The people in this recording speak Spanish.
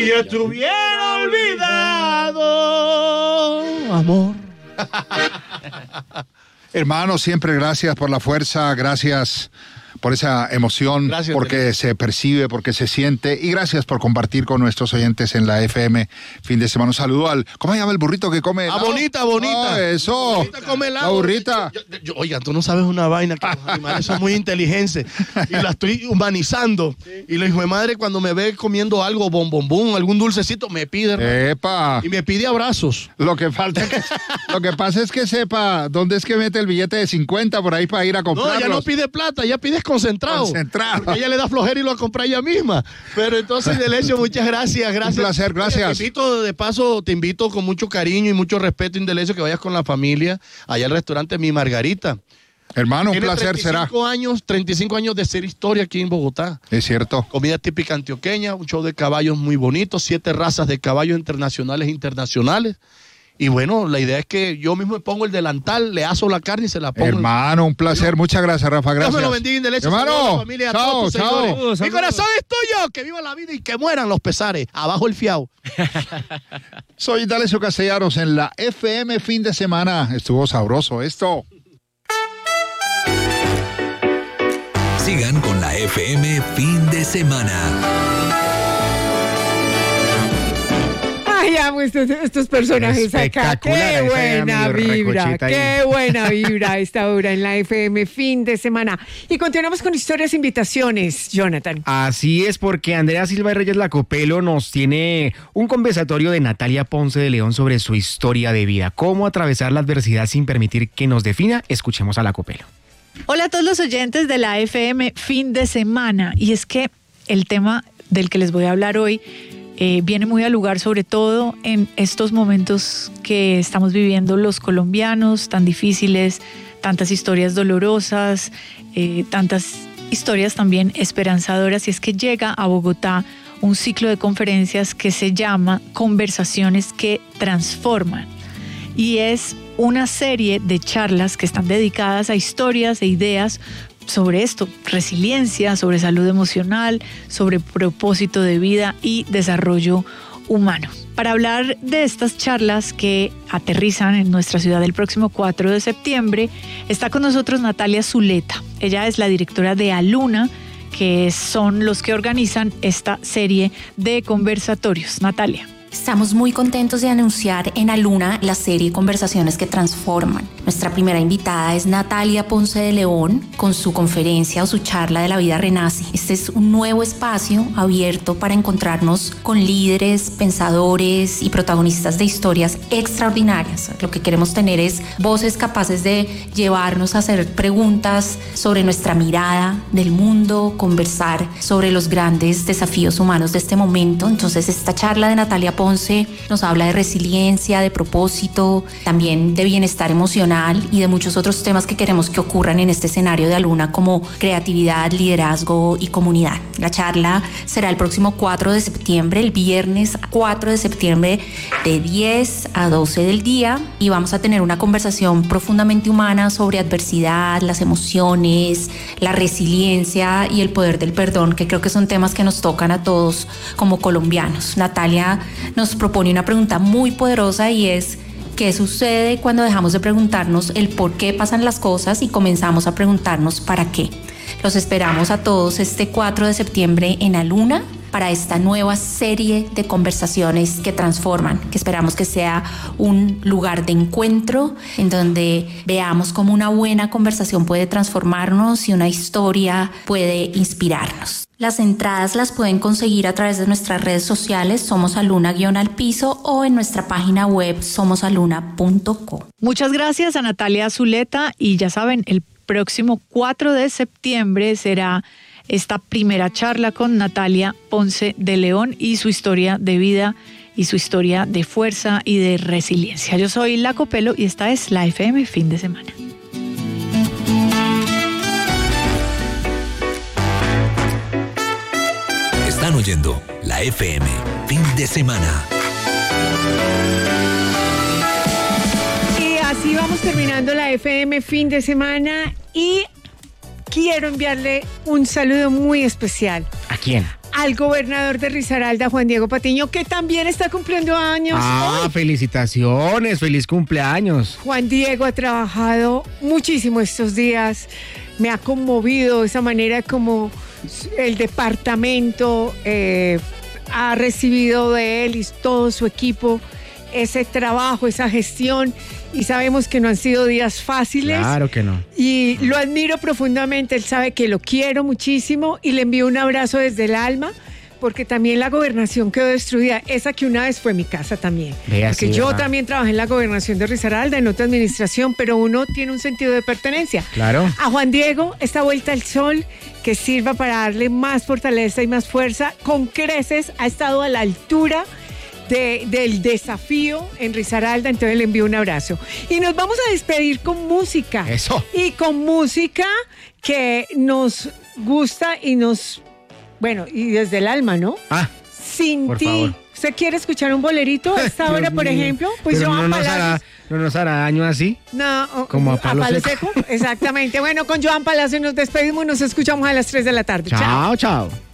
Si estuviera olvidado, amor. Hermano, siempre gracias por la fuerza, gracias por esa emoción, Gracias, porque Teresa. se percibe, porque se siente, y gracias por compartir con nuestros oyentes en la FM fin de semana. Un saludo al, ¿cómo se llama el burrito que come helado? Bonita. Eso. Bonita come helado. La burrita. Oiga, tú no sabes una vaina, que los animales son muy inteligentes y la estoy humanizando. Y la hijo de madre, cuando me ve comiendo algo, bombón, algún dulcecito, me pide, hermano, Epa. y me pide abrazos. Lo que pasa es que sepa dónde es que mete el billete de 50 por ahí para ir a No, comprarlos. ella no pide plata, ella pide concentrado. Porque ella le da flojera y lo compra ella misma. Pero entonces, Indelecio, muchas gracias. Un placer, gracias. Te invito con mucho cariño y mucho respeto, Indelecio, que vayas con la familia allá al restaurante Mi Margarita. Hermano, un Tiene placer 35 años de ser historia aquí en Bogotá. Es cierto. Comida típica antioqueña, un show de caballos muy bonito, 7 razas de caballos internacionales e internacionales. Y bueno, la idea es que yo mismo me pongo el delantal, le aso la carne y se la pongo. Hermano, un placer. Muchas gracias, Rafa. Gracias. Dios me lo bendiga, Indelecio. Hermano, Saludos a la familia, a todos tus chao. seguidores. Mi corazón es tuyo, que viva la vida y que mueran los pesares. Abajo el fiao. Soy Indalecio Castellanos en la FM fin de semana. Estuvo sabroso esto. Sigan con la FM fin de semana. Ay, amo estos personajes acá. Qué buena vibra, qué buena vibra a esta hora en la FM fin de semana. Y continuamos con historias e invitaciones, Jonathan. Así es, porque Andrea Silva Reyes Lacopelo nos tiene un conversatorio de Natalia Ponce de León sobre su historia de vida. Cómo atravesar la adversidad sin permitir que nos defina. Escuchemos a Lacopelo. Hola a todos los oyentes de la FM fin de semana. Y es que el tema del que les voy a hablar hoy viene muy al lugar, sobre todo en estos momentos que estamos viviendo los colombianos, tan difíciles, tantas historias dolorosas, tantas historias también esperanzadoras. Y es que llega a Bogotá un ciclo de conferencias que se llama Conversaciones que Transforman. Y es una serie de charlas que están dedicadas a historias e ideas sobre esto, resiliencia, sobre salud emocional, sobre propósito de vida y desarrollo humano. Para hablar de estas charlas que aterrizan en nuestra ciudad el próximo 4 de septiembre, está con nosotros Natalia Zuleta. Ella es la directora de Aluna, que son los que organizan esta serie de conversatorios. Natalia. Estamos muy contentos de anunciar en Aluna la serie Conversaciones que Transforman. Nuestra primera invitada es Natalia Ponce de León con su conferencia o su charla de La Vida Renace. Este es un nuevo espacio abierto para encontrarnos con líderes, pensadores y protagonistas de historias extraordinarias. Lo que queremos tener es voces capaces de llevarnos a hacer preguntas sobre nuestra mirada del mundo, conversar sobre los grandes desafíos humanos de este momento. Entonces, esta charla de Natalia Ponce nos habla de resiliencia, de propósito, también de bienestar emocional y de muchos otros temas que queremos que ocurran en este escenario de Aluna, como creatividad, liderazgo y comunidad. La charla será el próximo 4 de septiembre, el viernes 4 de septiembre, de 10 a 12 del día, y vamos a tener una conversación profundamente humana sobre adversidad, las emociones, la resiliencia y el poder del perdón, que creo que son temas que nos tocan a todos como colombianos. Natalia nos propone una pregunta muy poderosa y es: ¿qué sucede cuando dejamos de preguntarnos el por qué pasan las cosas y comenzamos a preguntarnos para qué? Los esperamos a todos este 4 de septiembre en Aluna para esta nueva serie de conversaciones que transforman, que esperamos que sea un lugar de encuentro en donde veamos cómo una buena conversación puede transformarnos y una historia puede inspirarnos. Las entradas las pueden conseguir a través de nuestras redes sociales, Somos Aluna_al_piso, o en nuestra página web somosaluna.co. Muchas gracias a Natalia Zuleta, y ya saben, el próximo 4 de septiembre será esta primera charla con Natalia Ponce de León y su historia de vida y su historia de fuerza y de resiliencia. Yo soy Lacopelo y esta es la FM Fin de Semana. Están oyendo la FM Fin de Semana. Y así vamos terminando la FM Fin de Semana, y quiero enviarle un saludo muy especial ¿A quién? al gobernador de Risaralda, Juan Diego Patiño, que también está cumpliendo años hoy. Felicitaciones, feliz cumpleaños. Juan Diego ha trabajado muchísimo estos días, me ha conmovido esa manera como el departamento ha recibido de él y todo su equipo ese trabajo, esa gestión, y sabemos que no han sido días fáciles. Claro que no. Y lo admiro profundamente, él sabe que lo quiero muchísimo y le envío un abrazo desde el alma, porque también la gobernación quedó destruida, esa que una vez fue mi casa también. Porque yo también trabajé en la gobernación de Risaralda, en otra administración, pero uno tiene un sentido de pertenencia. Claro. A Juan Diego, esta vuelta al sol, que sirva para darle más fortaleza y más fuerza, con creces ha estado a la altura del desafío en Risaralda, entonces le envío un abrazo. Y nos vamos a despedir con música. Eso. Y con música que nos gusta y nos, bueno, y desde el alma, ¿no? Sin por ti. Favor. ¿Usted quiere escuchar un bolerito a esta hora, por ejemplo? Pues Pero Joan Palacios. ¿No nos hará daño así? No, como a palo seco. Exactamente. Bueno, con Joan Palacios nos despedimos, nos escuchamos a las 3 de la tarde. Chao, chao.